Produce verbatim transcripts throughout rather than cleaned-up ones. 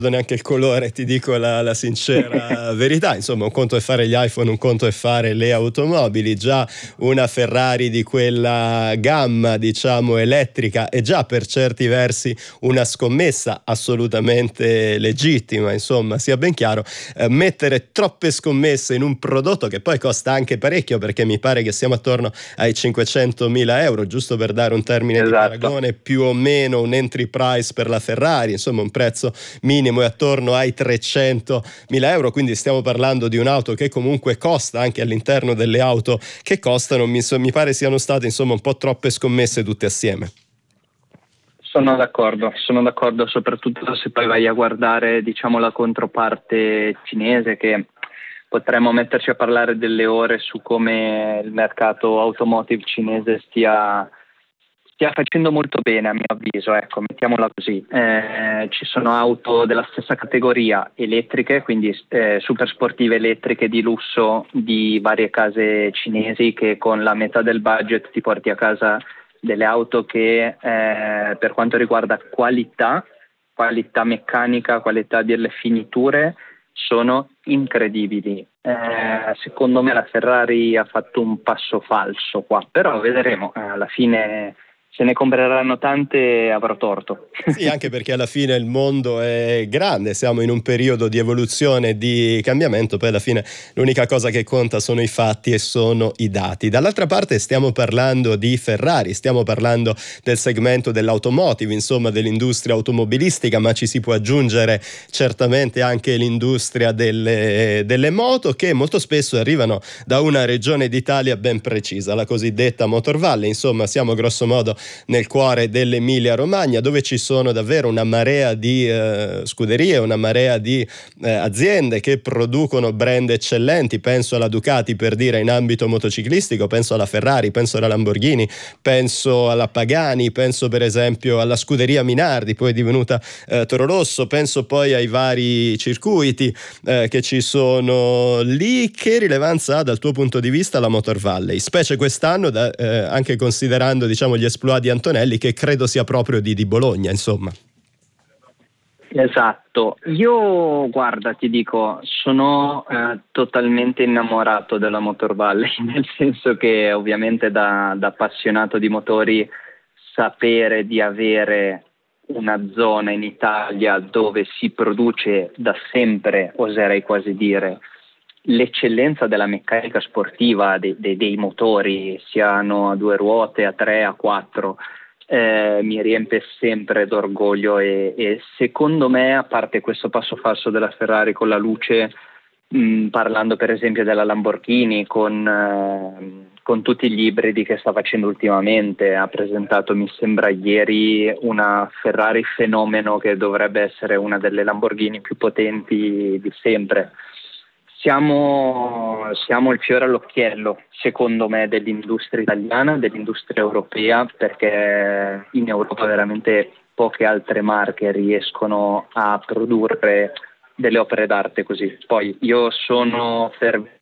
neanche il colore, ti dico la, la sincera verità. Insomma, un conto è fare gli iPhone, un conto è fare le automobili. Già una Ferrari di quella gamma, diciamo elettrica, è già per certi versi una scommessa assolutamente legittima, insomma, sia ben chiaro. Eh, mettere troppe scommesse in un prodotto che poi costa anche parecchio, perché mi pare che siamo attorno ai cinquecentomila euro, giusto per dare un termine esatto. di paragone, più o meno un entry price per la Ferrari, insomma un prezzo minimo è attorno ai trecentomila euro, quindi stiamo parlando di un'auto che comunque costa, anche all'interno delle auto che costano, mi, so, mi pare siano state insomma un po' troppe scommesse tutte assieme. Sono d'accordo, sono d'accordo, soprattutto se poi vai a guardare, diciamo, la controparte cinese, che potremmo metterci a parlare delle ore su come il mercato automotive cinese stia Stia facendo molto bene, a mio avviso, ecco, mettiamola così. Eh, ci sono auto della stessa categoria elettriche, quindi eh, super sportive elettriche di lusso di varie case cinesi, che con la metà del budget ti porti a casa delle auto che eh, per quanto riguarda qualità, qualità meccanica, qualità delle finiture, sono incredibili. Eh, secondo me la Ferrari ha fatto un passo falso qua, però vedremo, eh, alla fine se ne compreranno tante avrò torto. Sì, anche perché alla fine il mondo è grande, siamo in un periodo di evoluzione e di cambiamento, poi alla fine l'unica cosa che conta sono i fatti e sono i dati. Dall'altra parte stiamo parlando di Ferrari, stiamo parlando del segmento dell'automotive, insomma dell'industria automobilistica, ma ci si può aggiungere certamente anche l'industria delle, delle moto, che molto spesso arrivano da una regione d'Italia ben precisa, la cosiddetta Motor Valley. Insomma, siamo grosso modo nel cuore dell'Emilia Romagna, dove ci sono davvero una marea di eh, scuderie, una marea di eh, aziende che producono brand eccellenti. Penso alla Ducati, per dire, in ambito motociclistico, penso alla Ferrari, penso alla Lamborghini, penso alla Pagani, penso per esempio alla scuderia Minardi, poi divenuta eh, Toro Rosso, penso poi ai vari circuiti eh, che ci sono lì. Che rilevanza ha dal tuo punto di vista la Motor Valley, specie quest'anno, da, eh, anche considerando, diciamo, gli esploit di Antonelli, che credo sia proprio di, di Bologna, insomma? Esatto, io guarda ti dico, sono eh, totalmente innamorato della Motor Valley, nel senso che ovviamente da, da appassionato di motori, sapere di avere una zona in Italia dove si produce da sempre, oserei quasi dire, l'eccellenza della meccanica sportiva dei, dei, dei motori, siano a due ruote, a tre, a quattro, eh, mi riempie sempre d'orgoglio e, e secondo me, a parte questo passo falso della Ferrari con la luce, mh, parlando per esempio della Lamborghini con, eh, con tutti gli ibridi che sta facendo ultimamente, ha presentato, mi sembra ieri, una Ferrari fenomeno che dovrebbe essere una delle Lamborghini più potenti di sempre. Siamo, siamo il fiore all'occhiello, secondo me, dell'industria italiana, dell'industria europea, perché in Europa veramente poche altre marche riescono a produrre delle opere d'arte così. Poi io sono fervente,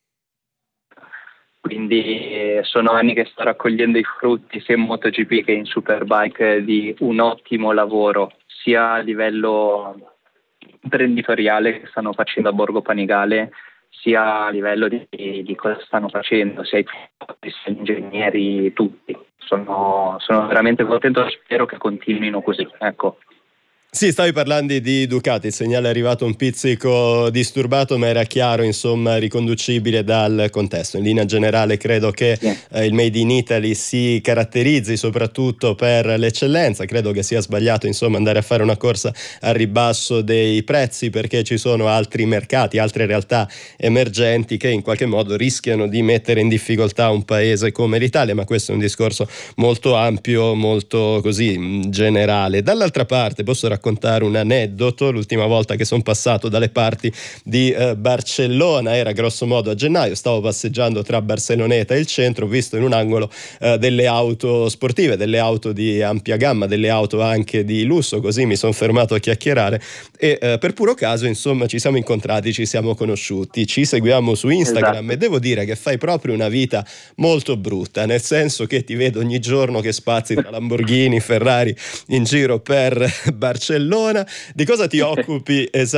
quindi sono anni che sto raccogliendo i frutti sia in MotoGP che in Superbike di un ottimo lavoro, sia a livello imprenditoriale che stanno facendo a Borgo Panigale, sia a livello di, di cosa stanno facendo, sia i ingegneri, tutti. Sono, sono veramente contento e spero che continuino così, ecco. Sì, stavi parlando di Ducati, il segnale è arrivato un pizzico disturbato, ma era chiaro, insomma, riconducibile dal contesto. In linea generale credo che yeah. eh, il Made in Italy si caratterizzi soprattutto per l'eccellenza. Credo che sia sbagliato, insomma, andare a fare una corsa al ribasso dei prezzi, perché ci sono altri mercati, altre realtà emergenti che in qualche modo rischiano di mettere in difficoltà un paese come l'Italia, ma questo è un discorso molto ampio, molto così generale. Dall'altra parte posso raccontare raccontare un aneddoto. L'ultima volta che sono passato dalle parti di eh, Barcellona era grosso modo a gennaio, stavo passeggiando tra Barceloneta e il centro, ho visto in un angolo eh, delle auto sportive, delle auto di ampia gamma, delle auto anche di lusso, così mi sono fermato a chiacchierare e eh, per puro caso, insomma, ci siamo incontrati, ci siamo conosciuti, ci seguiamo su Instagram. Esatto. E devo dire che fai proprio una vita molto brutta, nel senso che ti vedo ogni giorno che spazi tra Lamborghini, Ferrari in giro per Barcellona, Barcellona. Di cosa ti occupi esattamente?